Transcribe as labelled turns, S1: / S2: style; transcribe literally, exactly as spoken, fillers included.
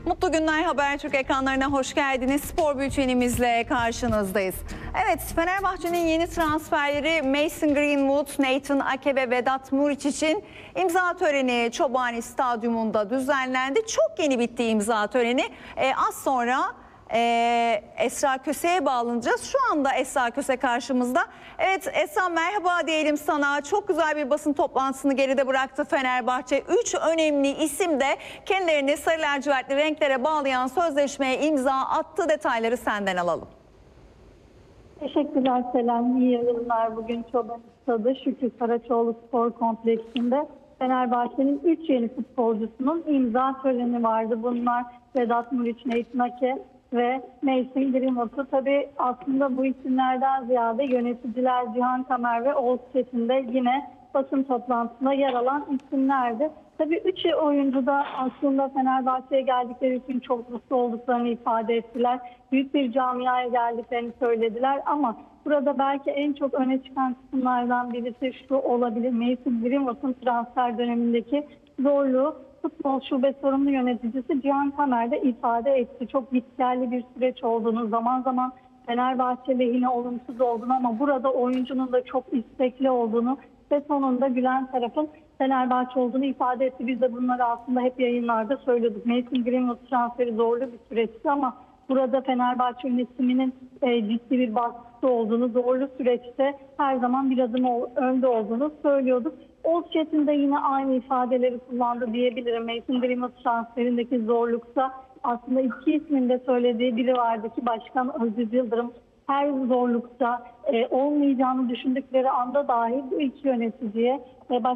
S1: Mutlu günler, Habertürk ekranlarına hoş geldiniz. Spor bültenimizle karşınızdayız. Evet, Fenerbahçe'nin yeni transferleri Mason Greenwood, Nathan Ake ve Vedat Muriç için imza töreni Çobani Stadyumunda düzenlendi. Çok yeni bitti imza töreni. Ee, az sonra Ee, Esra Köse'ye bağlanacağız. Şu anda Esra Köse karşımızda. Evet Esra, merhaba diyelim sana. Çok güzel bir basın toplantısını geride bıraktı Fenerbahçe. Üç önemli isim de kendilerini sarı lacivertli renklere bağlayan sözleşmeye imza attı. Detayları senden alalım.
S2: Teşekkürler Selam. İyi yayınlar. Bugün Çoban Stadı Şükrü Saraçoğlu Spor Kompleksinde Fenerbahçe'nin üç yeni futbolcusunun imza töreni vardı. Bunlar Vedat Muriç, Nathan Ake ve Mason Greenwood'u. Tabii aslında bu isimlerden ziyade yöneticiler Cihan Kamer ve Oğuz Çetin de yine basın toplantısında yer alan isimlerdi. Tabii üç oyuncu da aslında Fenerbahçe'ye geldikleri için çok mutlu olduklarını ifade ettiler. Büyük bir camiaya geldiklerini söylediler ama burada belki en çok öne çıkan kısımlardan birisi şu olabilir. Mason Greenwood'un transfer dönemindeki zorluğu futbol şube sorumlu yöneticisi Cihan Kamer de ifade etti. Çok gitgelli bir süreç olduğunu, zaman zaman Fenerbahçe lehine olumsuz olduğunu ama burada oyuncunun da çok istekli olduğunu ve sonunda gülen tarafın Fenerbahçe olduğunu ifade etti. Biz de bunları aslında hep yayınlarda söyledik. Mason Greenwood transferi zorlu bir süreçti ama burada Fenerbahçe yönetiminin e, ciddi bir baskısı olduğunu, zorlu süreçte her zaman bir adım önde olduğunu söylüyorduk. Oğuz Çetin de yine aynı ifadeleri kullandı diyebilirim. Mason Greenwood transferindeki zorlukta aslında iki ismin de söylediği biri vardı ki Başkan Aziz Yıldırım her zorlukta e, olmayacağını düşündükleri anda dahi bu iki yöneticiye e,